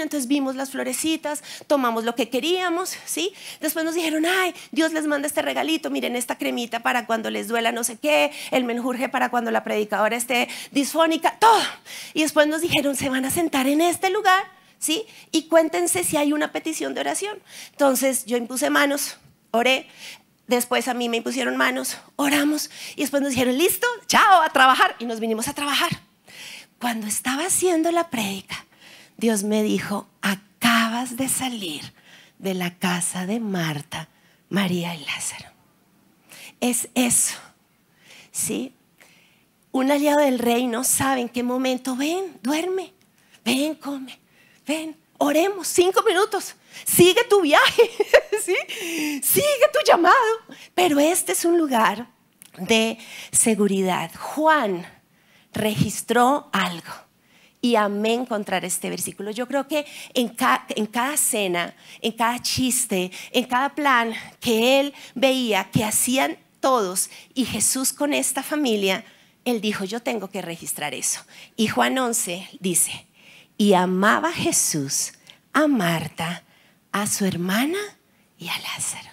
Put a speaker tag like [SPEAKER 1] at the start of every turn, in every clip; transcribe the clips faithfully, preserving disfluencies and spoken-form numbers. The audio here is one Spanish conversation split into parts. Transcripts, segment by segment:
[SPEAKER 1] reino, entonces vimos las florecitas, tomamos lo que queríamos, ¿sí? Después nos dijeron, ay, Dios les manda este regalito, miren esta cremita para cuando les duela no sé qué, el menjurje para cuando la predicadora esté disfónica, todo. Y después nos dijeron, se van a sentar en este lugar, ¿sí? Y cuéntense si hay una petición de oración. Entonces yo impuse manos, oré. Después a mí me impusieron manos, oramos y después nos dijeron, listo, chao, a trabajar. Y nos vinimos a trabajar. Cuando estaba haciendo la prédica, Dios me dijo, acabas de salir de la casa de Marta, María y Lázaro. Es eso, ¿sí? Un aliado del reino sabe en qué momento, ven, duerme, ven, come, ven, oremos cinco minutos. Sigue tu viaje, ¿sí? Sigue tu llamado. Pero este es un lugar de seguridad. Juan registró algo y amé encontrar este versículo. Yo creo que en, ca en cada cena, en cada chiste, en cada plan que él veía que hacían todos y Jesús con esta familia, él dijo, yo tengo que registrar eso. Y Juan once dice, y amaba Jesús a Marta, a su hermana y a Lázaro.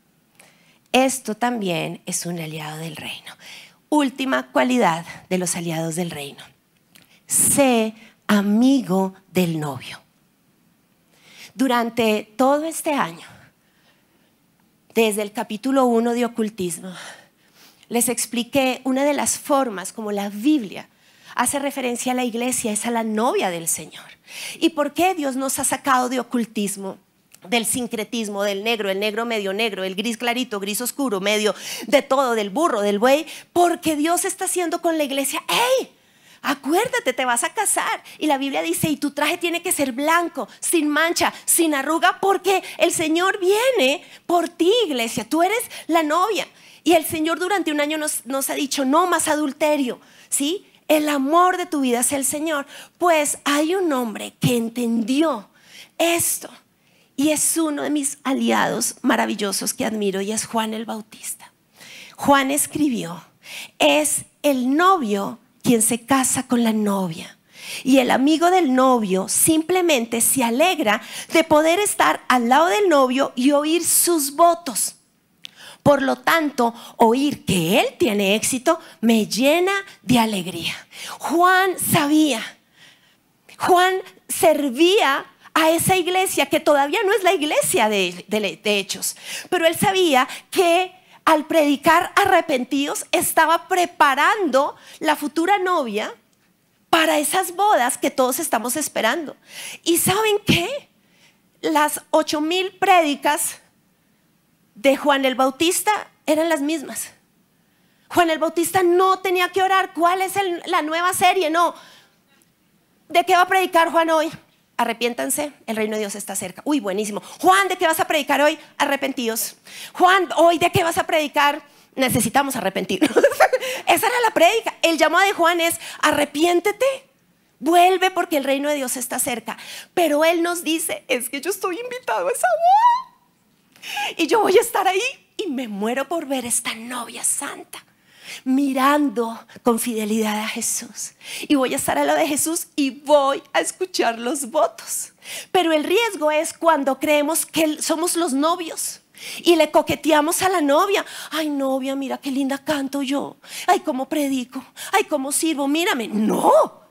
[SPEAKER 1] Esto también es un aliado del reino. Última cualidad de los aliados del reino. Sé amigo del novio. Durante todo este año, desde el capítulo uno de ocultismo, les expliqué una de las formas como la Biblia hace referencia a la iglesia, es a la novia del Señor. ¿Y por qué Dios nos ha sacado de ocultismo? Del sincretismo, del negro, el negro medio negro, el gris clarito, gris oscuro, medio de todo, del burro, del buey, porque Dios está haciendo con la iglesia, ¡hey! Acuérdate, te vas a casar. Y la Biblia dice, y tu traje tiene que ser blanco, sin mancha, sin arruga, porque el Señor viene por ti, iglesia, tú eres la novia. Y el Señor durante un año nos, nos ha dicho, no más adulterio, ¿sí? El amor de tu vida es el Señor. Pues hay un hombre que entendió esto. Y es uno de mis aliados maravillosos que admiro y es Juan el Bautista. Juan escribió, es el novio quien se casa con la novia. Y el amigo del novio simplemente se alegra de poder estar al lado del novio y oír sus votos. Por lo tanto, oír que él tiene éxito me llena de alegría. Juan sabía, Juan servía a esa iglesia que todavía no es la iglesia de, de, de Hechos, pero él sabía que al predicar arrepentidos estaba preparando la futura novia para esas bodas que todos estamos esperando. ¿Y saben qué? Las ocho mil prédicas de Juan el Bautista eran las mismas. Juan el Bautista no tenía que orar, ¿cuál es el, la nueva serie? No. ¿De qué va a predicar Juan hoy? Arrepiéntanse, el reino de Dios está cerca. Uy, buenísimo. Juan, ¿de qué vas a predicar hoy? Arrepentidos. Juan, hoy, ¿de qué vas a predicar? Necesitamos arrepentirnos. Esa era la prédica. El llamado de Juan es arrepiéntete, vuelve porque el reino de Dios está cerca. Pero él nos dice, es que yo estoy invitado a esa boda y yo voy a estar ahí y me muero por ver esta novia santa mirando con fidelidad a Jesús, y voy a estar al lado de Jesús y voy a escuchar los votos. Pero el riesgo es cuando creemos que somos los novios y le coqueteamos a la novia. Ay, novia, mira qué linda canto yo, ay, cómo predico, ay, cómo sirvo, mírame. No,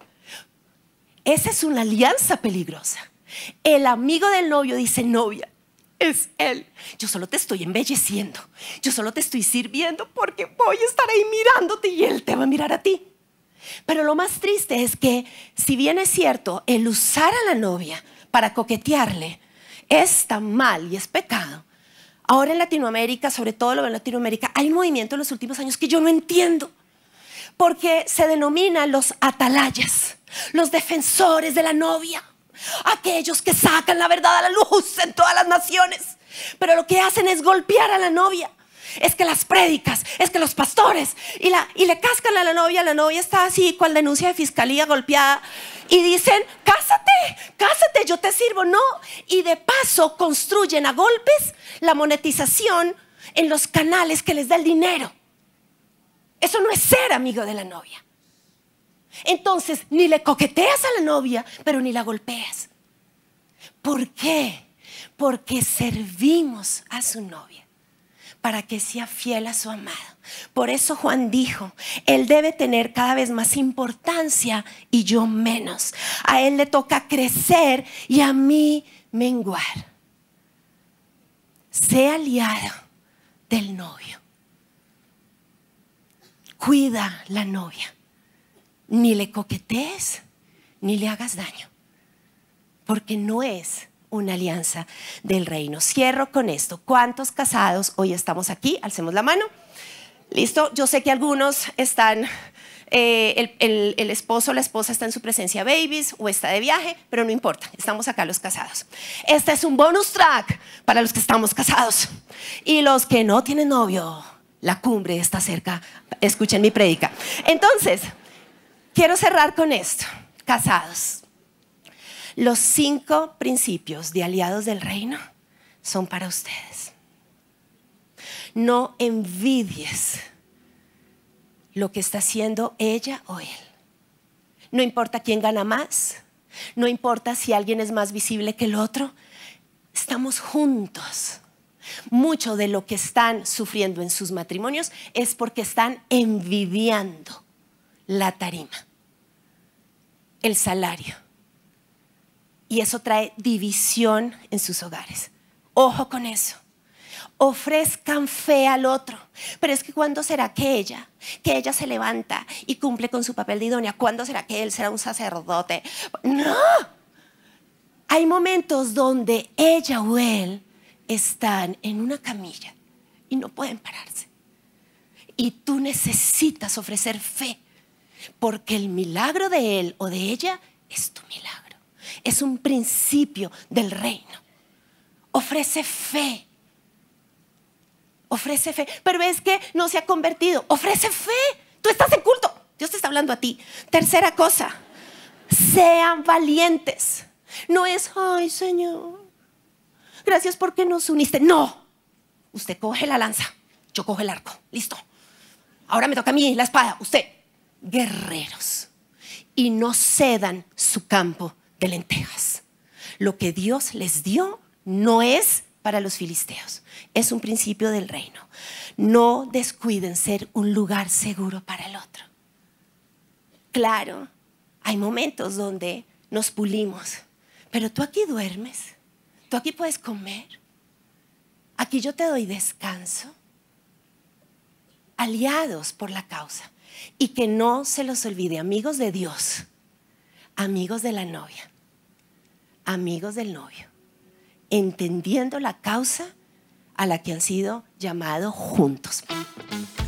[SPEAKER 1] esa es una alianza peligrosa. El amigo del novio dice, novia, es él. Yo solo te estoy embelleciendo, yo solo te estoy sirviendo porque voy a estar ahí mirándote y él te va a mirar a ti. Pero lo más triste es que, si bien es cierto, el usar a la novia para coquetearle es tan mal y es pecado, ahora en Latinoamérica, sobre todo lo veo en Latinoamérica, hay un movimiento en los últimos años que yo no entiendo, porque se denominan los atalayas, los defensores de la novia, aquellos que sacan la verdad a la luz en todas las naciones, pero lo que hacen es golpear a la novia. Es que las prédicas, es que los pastores y, la, y le cascan a la novia. La novia está así, cual denuncia de fiscalía, golpeada, y dicen, cásate, cásate, yo te sirvo. No, y de paso construyen a golpes la monetización en los canales que les da el dinero. Eso no es ser amigo de la novia. Entonces, ni le coqueteas a la novia, pero ni la golpeas. ¿Por qué? Porque servimos a su novia para que sea fiel a su amado. Por eso Juan dijo, él debe tener cada vez más importancia y yo menos. A él le toca crecer y a mí menguar. Sé aliado del novio. Cuida la novia. Ni le coquetees, ni le hagas daño. Porque no es una alianza del reino. Cierro con esto. ¿Cuántos casados hoy estamos aquí? Alcemos la mano. ¿Listo? Yo sé que algunos están, eh, el, el, el esposo o la esposa está en su presencia babies o está de viaje, pero no importa, estamos acá los casados. Este es un bonus track para los que estamos casados. Y los que no tienen novio, la cumbre está cerca. Escuchen mi prédica. Entonces, quiero cerrar con esto. Casados. Los cinco principios de aliados del reino son para ustedes. No envidies lo que está haciendo ella o él. No importa quién gana más, no importa si alguien es más visible que el otro, estamos juntos. Mucho de lo que están sufriendo en sus matrimonios es porque están envidiando la tarima, el salario. Y eso trae división en sus hogares. Ojo con eso. Ofrezcan fe al otro. Pero es que ¿cuándo será que ella, que ella se levanta y cumple con su papel de idónea? ¿Cuándo será que él será un sacerdote? No. Hay momentos donde ella o él están en una camilla y no pueden pararse. Y tú necesitas ofrecer fe, porque el milagro de él o de ella es tu milagro. Es un principio del reino. Ofrece fe. Ofrece fe. Pero es que no se ha convertido. Ofrece fe. Tú estás en culto. Dios te está hablando a ti. Tercera cosa. Sean valientes. No es, ay Señor, gracias porque nos uniste. No. Usted coge la lanza. Yo cojo el arco. Listo. Ahora me toca a mí la espada. Usted. Guerreros. Y no cedan su campo de lentejas. Lo que Dios les dio no es para los filisteos, es un principio del reino. No descuiden ser un lugar seguro para el otro. Claro, hay momentos donde nos pulimos, pero tú aquí duermes, tú aquí puedes comer, aquí yo te doy descanso. Aliados por la causa. Y que no se los olvide, amigos de Dios, amigos de la novia, amigos del novio, entendiendo la causa a la que han sido llamados juntos.